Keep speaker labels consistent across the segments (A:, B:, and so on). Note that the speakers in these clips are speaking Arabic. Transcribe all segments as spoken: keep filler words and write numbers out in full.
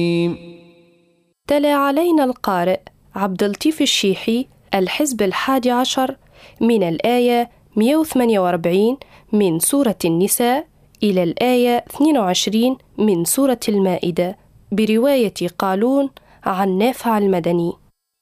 A: تلا علينا القارئ عبد اللطيف الشيحي الحزب الحادي عشر من الآية مئة وثمانية وأربعين من سورة النساء إلى الآية اثنين وعشرين من سورة المائدة برواية قالون عن نافع المدني.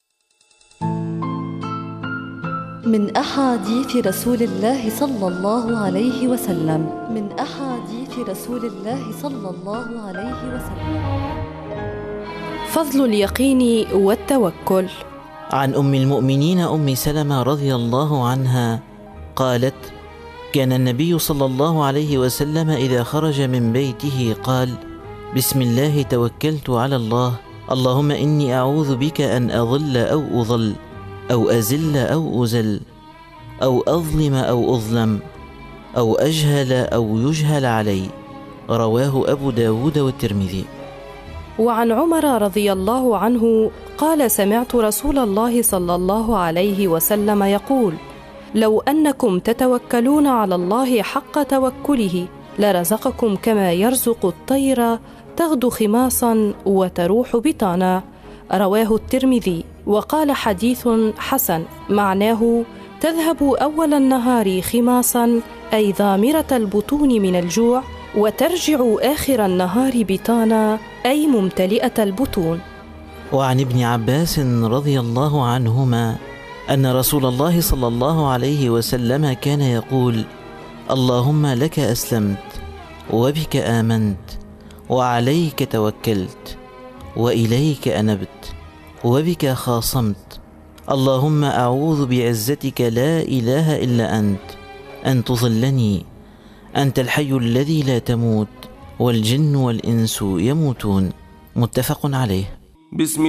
B: من أحاديث رسول الله صلى الله عليه وسلم من أحاديث رسول الله صلى الله عليه وسلم
A: فضل اليقين والتوكل.
C: عن أم المؤمنين أم سلمة رضي الله عنها قالت: كان النبي صلى الله عليه وسلم إذا خرج من بيته قال: بسم الله توكلت على الله، اللهم إني أعوذ بك أن أضل أو أضل أو أزل أو أزل أو أظلم أو أظلم أو أجهل أو يجهل علي. رواه أبو داود والترمذي.
A: وعن عمر رضي الله عنه قال: سمعت رسول الله صلى الله عليه وسلم يقول: لو أنكم تتوكلون على الله حق توكله لرزقكم كما يرزق الطير تغدو خماصا وتروح بطانا. رواه الترمذي. وقال: حديث حسن، معناه تذهب أول النهار خماصا أي ضامرة البطون من الجوع، وترجع آخر النهار بطانا أي ممتلئة البطون.
C: وعن ابن عباس رضي الله عنهما أن رسول الله صلى الله عليه وسلم كان يقول: اللهم لك أسلمت وبك آمنت وعليك توكلت وإليك أنبت وبك خاصمت، اللهم أعوذ بعزتك لا إله إلا أنت أن تضلني، أنت الحي الذي لا تموت والجن والإنس يموتون. متفق عليه.
D: بسم